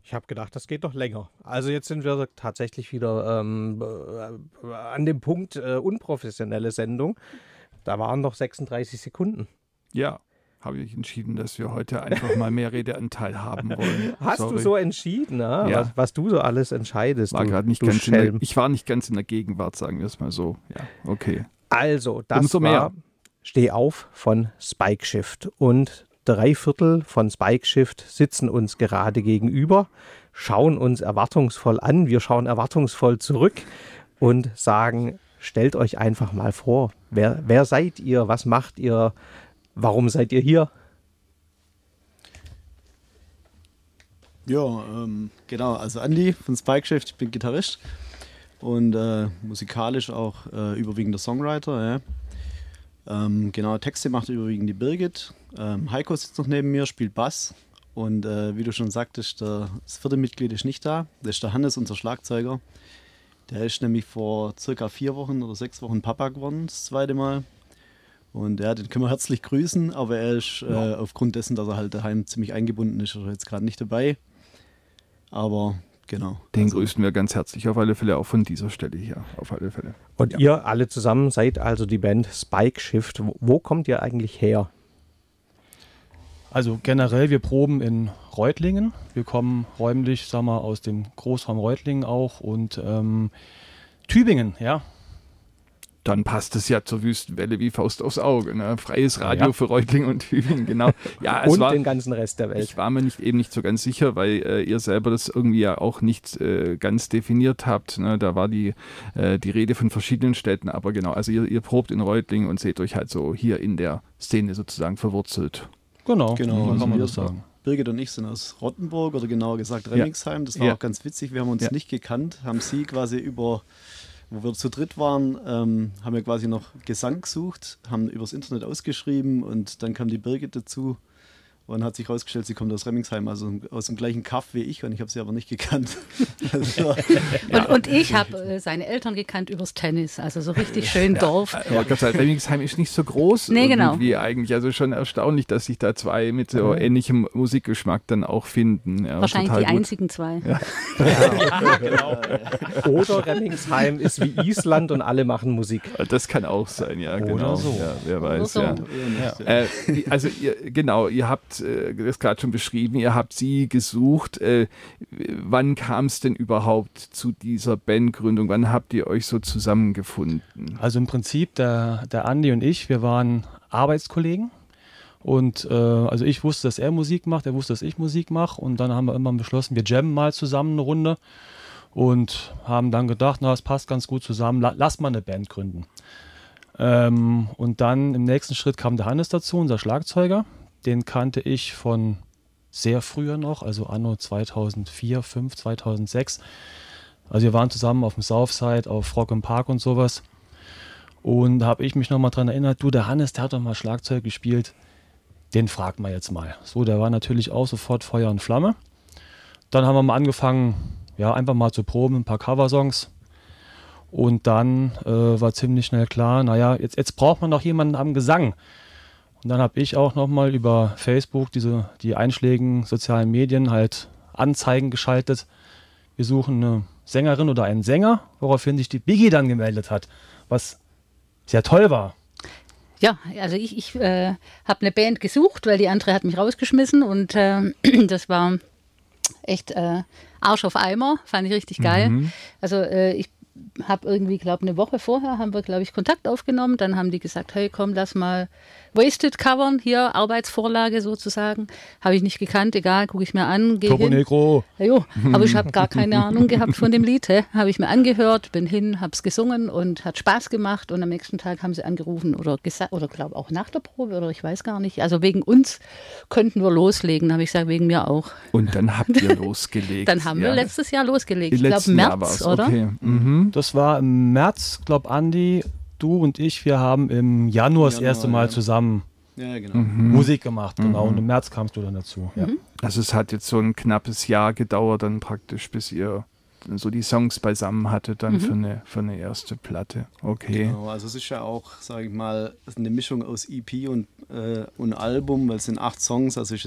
Ich habe gedacht, das geht doch länger. Also jetzt sind wir tatsächlich wieder an dem Punkt unprofessionelle Sendung. Da waren noch 36 Sekunden. Ja, habe ich entschieden, dass wir heute einfach mal mehr Redeanteil haben wollen. Hast du so entschieden, Ja. was du so alles entscheidest? War gerade nicht du ganz Schelm. ich war nicht ganz in der Gegenwart, sagen wir es mal so. Ja, okay. Also, das Umso war mehr. Steh auf von Spike Shift. Und 3/4 von Spike Shift sitzen uns gerade gegenüber, schauen uns erwartungsvoll an. Wir schauen erwartungsvoll zurück und sagen, stellt euch einfach mal vor, wer seid ihr, was macht ihr, warum seid ihr hier? Ja, genau, also Andi von Spike Shift, ich bin Gitarrist und musikalisch auch überwiegender Songwriter. Ja. Genau, Texte macht überwiegend die Birgit. Heiko sitzt noch neben mir, spielt Bass. Und wie du schon sagtest, das 4. Mitglied ist nicht da. Das ist der Hannes, unser Schlagzeuger. Der ist nämlich vor circa 4 Wochen oder 6 Wochen Papa geworden, das 2. Mal. Und ja, den können wir herzlich grüßen, aber er ist aufgrund dessen, dass er halt daheim ziemlich eingebunden ist, jetzt gerade nicht dabei. Aber genau. Den grüßen wir ganz herzlich auf alle Fälle, auch von dieser Stelle hier, auf alle Fälle. Und ihr alle zusammen seid also die Band Spike Shift. Wo kommt ihr eigentlich her? Also generell, wir proben in Reutlingen. Wir kommen räumlich, sag mal, aus dem Großraum Reutlingen auch und Tübingen, ja. Dann passt es ja zur Wüstenwelle wie Faust aufs Auge. Ne? Freies Radio Ja. für Reutlingen und Tübingen, genau. Ja, Und den ganzen Rest der Welt. Ich war mir eben nicht so ganz sicher, weil ihr selber das irgendwie ja auch nicht ganz definiert habt. Ne? Da war die Rede von verschiedenen Städten, aber genau, also ihr probt in Reutlingen und seht euch halt so hier in der Szene sozusagen verwurzelt. Genau, Genau, kann man wir das sagen. Birgit und ich sind aus Rottenburg oder genauer gesagt Remmingsheim. Das war Ja. auch ganz witzig. Wir haben uns Ja. nicht gekannt, haben sie quasi wo wir zu dritt waren, haben wir quasi noch Gesang gesucht, haben übers Internet ausgeschrieben und dann kam die Birgit dazu und hat sich herausgestellt, sie kommt aus Remmingsheim, also aus dem gleichen Kaff wie ich und ich habe sie aber nicht gekannt. Also, Und ich habe seine Eltern gekannt übers Tennis, also so richtig schön Dorf. Ja, Gott sei Dank, Remmingsheim ist nicht so groß. Nee, genau. Irgendwie eigentlich. Also schon erstaunlich, dass sich da zwei mit so ähnlichem Musikgeschmack dann auch finden. Ja, Wahrscheinlich total die gut. einzigen 2. Oder Remmingsheim ist wie Island und alle machen Musik. Das kann auch sein, ja, genau. so. Ja, wer weiß, so. ja. Also ihr habt das gerade schon beschrieben, ihr habt sie gesucht. Wann kam es denn überhaupt zu dieser Bandgründung? Wann habt ihr euch so zusammengefunden? Also im Prinzip, der Andi und ich, wir waren Arbeitskollegen. Und also ich wusste, dass er Musik macht, er wusste, dass ich Musik mache. Und dann haben wir immer beschlossen, wir jammen mal zusammen eine Runde. Und haben dann gedacht, na, es passt ganz gut zusammen, lass mal eine Band gründen. Und dann im nächsten Schritt kam der Hannes dazu, unser Schlagzeuger. Den kannte ich von sehr früher noch, also anno 2004, 2005, 2006. Also wir waren zusammen auf dem Southside, auf Rock im Park und sowas. Und da habe ich mich nochmal dran erinnert, du, der Hannes, der hat doch mal Schlagzeug gespielt, den fragt man jetzt mal. So, der war natürlich auch sofort Feuer und Flamme. Dann haben wir mal angefangen, ja, einfach mal zu proben, ein paar Coversongs. Und dann war ziemlich schnell klar, naja, jetzt braucht man noch jemanden am Gesang. Und dann habe ich auch nochmal über Facebook die einschlägigen sozialen Medien halt Anzeigen geschaltet. Wir suchen eine Sängerin oder einen Sänger, woraufhin sich die Biggie dann gemeldet hat, was sehr toll war. Ja, also ich habe eine Band gesucht, weil die andere hat mich rausgeschmissen und das war echt Arsch auf Eimer, fand ich richtig geil. Also ich habe irgendwie, glaube eine Woche vorher haben wir, glaube ich, Kontakt aufgenommen. Dann haben die gesagt, hey, komm, lass mal Wasted covern, hier, Arbeitsvorlage sozusagen. Habe ich nicht gekannt, egal, gucke ich mir an, gehe Turbo hin. Negro. Ja, jo, aber ich habe gar keine Ahnung gehabt von dem Lied. Habe ich mir angehört, bin hin, habe es gesungen und hat Spaß gemacht. Und am nächsten Tag haben sie angerufen oder gesagt, oder glaube auch nach der Probe oder ich weiß gar nicht. Also wegen uns könnten wir loslegen, habe ich gesagt, wegen mir auch. Und dann habt ihr losgelegt. Dann haben wir letztes Jahr losgelegt. Ich Letzten glaube Jahr März, war's, oder? Okay. Das war im März, glaube Andi, du und ich, wir haben im Januar das erste Mal zusammen ja, genau. Musik gemacht, genau. Und im März kamst du dann dazu. Ja. Also es hat jetzt so ein knappes Jahr gedauert dann praktisch, bis ihr so die Songs beisammen hattet dann für eine erste Platte. Okay. Genau, also es ist ja auch, sage ich mal, eine Mischung aus EP und Album, weil es sind 8 Songs, also ist jetzt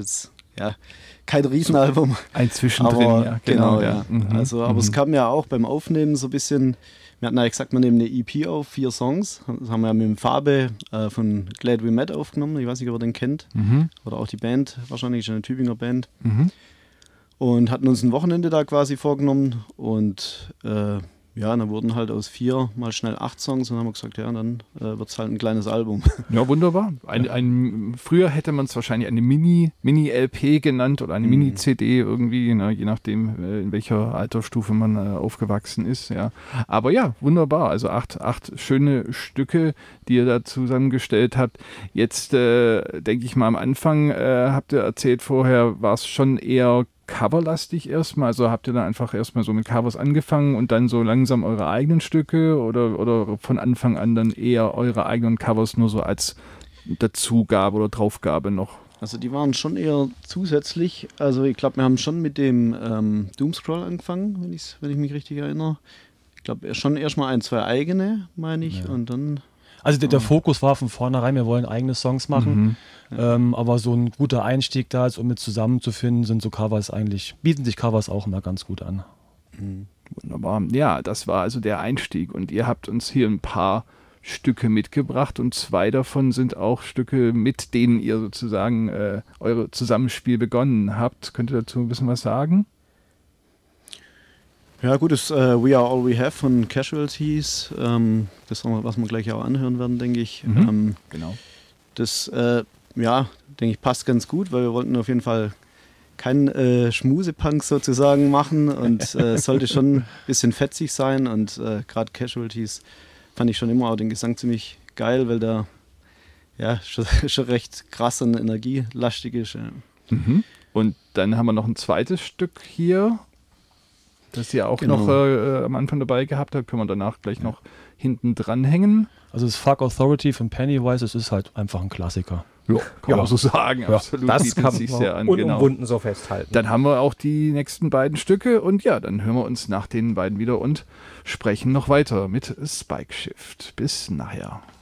ja, kein Riesenalbum. Ein Zwischendrin, Aber, ja. Genau, ja. ja. Also, aber es kam ja auch beim Aufnehmen so ein bisschen, wir hatten ja gesagt, wir nehmen eine EP auf, 4 Songs. Das haben wir ja mit dem Fabe von Glad We Met aufgenommen. Ich weiß nicht, ob ihr den kennt. Oder auch die Band, wahrscheinlich ist eine Tübinger Band. Und hatten uns ein Wochenende da quasi vorgenommen und ja, dann wurden halt aus 4 mal schnell 8 Songs und haben wir gesagt, ja, dann wird es halt ein kleines Album. Ja, wunderbar. Früher hätte man es wahrscheinlich eine Mini-LP genannt oder eine Mini-CD irgendwie, ne, je nachdem, in welcher Altersstufe man aufgewachsen ist. Ja. Aber ja, wunderbar. Also 8 schöne Stücke, die ihr da zusammengestellt habt. Jetzt denke ich mal, am Anfang habt ihr erzählt vorher, war es schon eher coverlastig erstmal? Also habt ihr da einfach erstmal so mit Covers angefangen und dann so langsam eure eigenen Stücke oder von Anfang an dann eher eure eigenen Covers nur so als Dazugabe oder Draufgabe noch? Also die waren schon eher zusätzlich. Also ich glaube, wir haben schon mit dem Doomscroll angefangen, wenn ich mich richtig erinnere. Ich glaube schon erstmal 1, 2 eigene, meine ich, und dann... Also der Fokus war von vornherein, wir wollen eigene Songs machen, aber so ein guter Einstieg da ist, um mit zusammenzufinden, sind so Covers bieten sich Covers auch immer ganz gut an. Wunderbar. Ja, das war also der Einstieg und ihr habt uns hier ein paar Stücke mitgebracht und 2 davon sind auch Stücke, mit denen ihr sozusagen eure Zusammenspiel begonnen habt. Könnt ihr dazu ein bisschen was sagen? Ja gut, das We Are All We Have von Casualties, das was wir gleich auch anhören werden, denke ich. Genau. Das, ja, denke ich, passt ganz gut, weil wir wollten auf jeden Fall keinen Schmusepunk sozusagen machen und es sollte schon ein bisschen fetzig sein und gerade Casualties fand ich schon immer auch den Gesang ziemlich geil, weil der ja schon recht krass und energielastig ist. Ja. Und dann haben wir noch ein zweites Stück hier, das ihr auch noch am Anfang dabei gehabt habt, können wir danach gleich noch hinten dranhängen. Also das Fuck Authority von Pennywise, das ist halt einfach ein Klassiker. Ja, kann man so sagen. Ja, absolut. das kann sich man sehr an. unumwunden so festhalten. Dann haben wir auch die nächsten beiden Stücke und ja, dann hören wir uns nach den beiden wieder und sprechen noch weiter mit Spike Shift. Bis nachher.